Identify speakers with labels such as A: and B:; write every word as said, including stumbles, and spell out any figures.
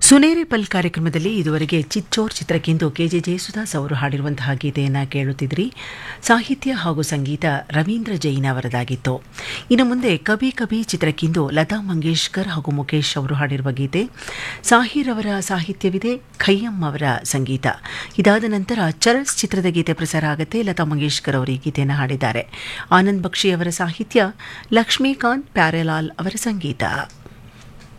A: ಸುನೇರೆ ಪಲ್ ಕಾರ್ಯಕ್ರಮದಲ್ಲಿ ಇದುವರೆಗೆ ಚಿಚ್ಚೋರ್ ಚಿತ್ರಕ್ಕೆಂದು ಕೆಜೆ ಜಯಸುದಾಸ್ ಅವರು ಹಾಡಿರುವಂತಹ ಗೀತೆಯನ್ನು ಕೇಳುತ್ತಿದ್ರಿ. ಸಾಹಿತ್ಯ ಹಾಗೂ ಸಂಗೀತ ರವೀಂದ್ರ ಜೈನ್ ಅವರದಾಗಿತ್ತು. ಇನ್ನು ಮುಂದೆ ಕಬಿ ಕಬಿ ಚಿತ್ರಕ್ಕೆಂದು ಲತಾ ಮಂಗೇಶ್ಕರ್ ಹಾಗೂ ಮುಖೇಶ್ ಅವರು ಹಾಡಿರುವ ಗೀತೆ. ಸಾಹಿರ್ ಅವರ ಸಾಹಿತ್ಯವಿದೆ, ಖಯ್ಯಂ ಅವರ ಸಂಗೀತ. ಇದಾದ ನಂತರ ಚರಸ್ ಚಿತ್ರದ ಗೀತೆ ಪ್ರಸಾರ ಆಗುತ್ತೆ. ಲತಾ ಮಂಗೇಶ್ಕರ್ ಅವರು ಈ ಗೀತೆಯನ್ನು ಹಾಡಿದ್ದಾರೆ. ಆನಂದ್ ಬಕ್ಷಿ ಅವರ ಸಾಹಿತ್ಯ, ಲಕ್ಷ್ಮೀಕಾಂತ್ ಪ್ಯಾರೆಲಾಲ್ ಅವರ ಸಂಗೀತ.